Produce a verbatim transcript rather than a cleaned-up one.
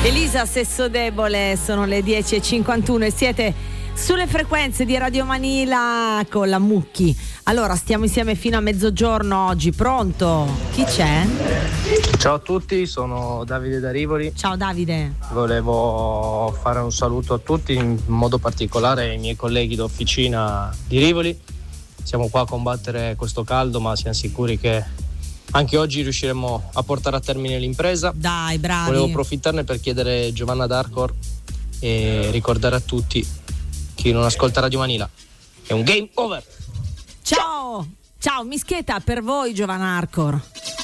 Elisa, sesso debole, sono le dieci e cinquantuno e siete sulle frequenze di Radio Manila con la Mucchi. Allora, stiamo insieme fino a mezzogiorno oggi. Pronto? Chi c'è? Ciao a tutti, sono Davide da Rivoli. Ciao Davide. Volevo fare un saluto a tutti, in modo particolare ai miei colleghi d'officina di Rivoli. Siamo qua a combattere questo caldo, ma siamo sicuri che anche oggi riusciremo a portare a termine l'impresa. Dai, bravi. Volevo approfittarne per chiedere Giovanna D'Arcor e ricordare a tutti, chi non ascolta Radio Manila, è un game over. Ciao, ciao Mischeta, per voi Giovanna Arcor.